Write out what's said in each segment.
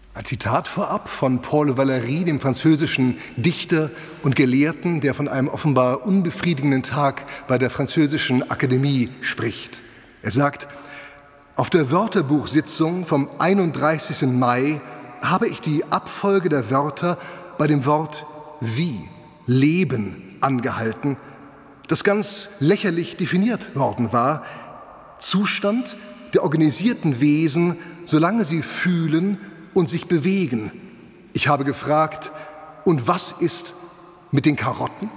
Ein Zitat vorab von Paul Valéry, dem französischen Dichter und Gelehrten, der von einem offenbar unbefriedigenden Tag bei der Französischen Akademie spricht. Er sagt: Auf der Wörterbuchsitzung vom 31. Mai habe ich die Abfolge der Wörter bei dem Wort wie, Leben, angehalten, das ganz lächerlich definiert worden war. Zustand der organisierten Wesen, solange sie fühlen und sich bewegen. Ich habe gefragt, und was ist mit den Karotten?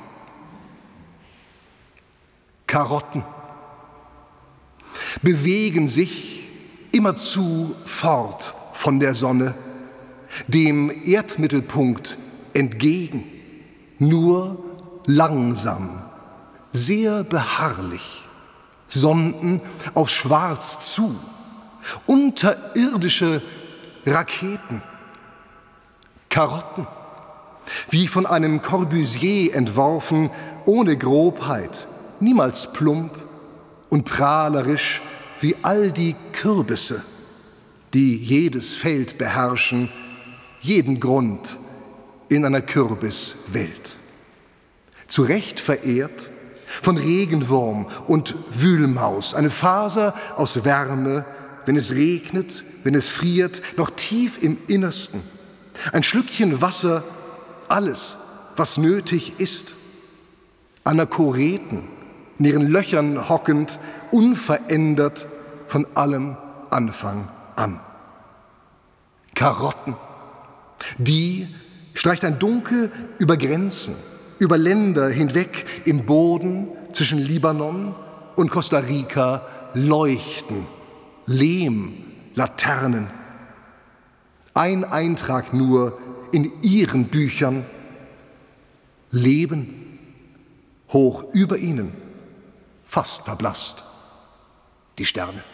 Karotten bewegen sich immerzu fort von der Sonne, dem Erdmittelpunkt entgegen, nur langsam, sehr beharrlich, Sonden auf Schwarz zu, unterirdische Raketen, Karotten, wie von einem Corbusier entworfen, ohne Grobheit, niemals plump und prahlerisch wie all die Kürbisse, die jedes Feld beherrschen, jeden Grund in einer Kürbiswelt. Zu Recht verehrt von Regenwurm und Wühlmaus, eine Faser aus Wärme, wenn es regnet, wenn es friert, noch tief im Innersten. Ein Schlückchen Wasser, alles, was nötig ist. Anachoreten, in ihren Löchern hockend, unverändert von allem Anfang an. Karotten, die streicht ein Dunkel über Grenzen, über Länder hinweg im Boden zwischen Libanon und Costa Rica leuchten, Lehmlaternen. Ein Eintrag nur in ihren Büchern: Leben, hoch über ihnen, fast verblasst, die Sterne.